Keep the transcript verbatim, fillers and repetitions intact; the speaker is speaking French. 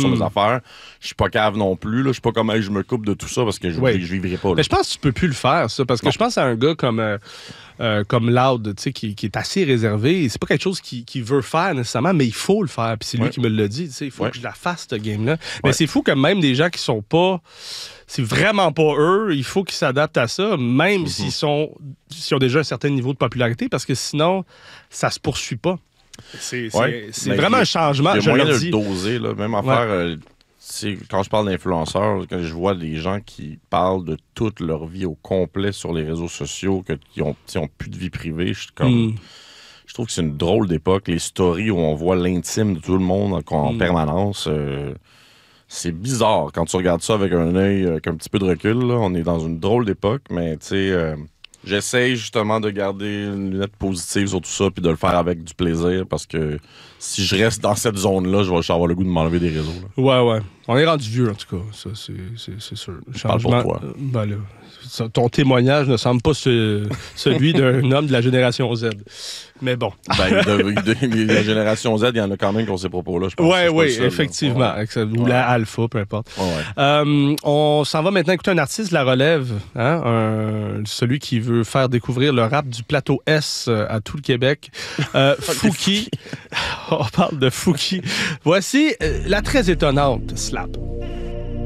sur Mm. mes affaires. Je suis pas cave non plus. Là. Je suis pas comme hey, je me coupe de tout ça parce que je, Oui. je vivrai pas. Là. Mais je pense que tu peux plus le faire, ça, parce que Non. je pense à un gars comme, euh, euh, comme Loud, tu sais, qui, qui est assez réservé. C'est pas quelque chose qu'il qu'il veut faire nécessairement, mais il faut le faire. Puis c'est lui Ouais. qui me l'a dit, tu sais, il faut Ouais. que je la fasse, cette game-là. Mais Ouais. c'est fou que même des gens qui sont pas... C'est vraiment pas eux, il faut qu'ils s'adaptent à ça, même Mm-hmm. s'ils sont s'ils ont déjà un certain niveau de popularité, parce que sinon, ça se poursuit pas. C'est c'est- Ouais. c'est Mais vraiment il y a- un changement, Il y a je moyen leur de dis. le doser. Là. Même affaire, euh, c'est- quand je parle d'influenceurs, quand je vois des gens qui parlent de toute leur vie au complet sur les réseaux sociaux, que, qui ont, qui ont plus de vie privée, je suis comme... Mm. Je trouve que c'est une drôle d'époque. Les stories où on voit l'intime de tout le monde en, en Mm. permanence, euh, c'est bizarre quand tu regardes ça avec un œil, avec un petit peu de recul. Là. On est dans une drôle d'époque, mais tu sais, euh, j'essaye justement de garder une lunette positive sur tout ça puis de le faire avec du plaisir parce que si je reste dans cette zone-là, je vais juste avoir le goût de m'enlever des réseaux. Là. Ouais, ouais. On est rendu vieux, en tout cas. Ça, c'est, c'est, c'est sûr. Le parle pour changement- toi. euh, Ben là, ça- ton témoignage ne semble pas ce- celui d'un homme de la génération Z. Mais bon. Ben, de, de- de la génération Z, il y en a quand même qui ont ces propos-là, je pense. Ouais, Je suis pas oui, le seul, là. effectivement. Ouais. Exa- Ou Ouais. la alpha, peu importe. Ouais, ouais. Euh, on s'en va maintenant écouter un artiste de la relève, hein, un- celui qui veut faire découvrir le rap du plateau S euh, à tout le Québec. Euh, Fouki. On parle de Fouki. Voici euh, la très étonnante Slap.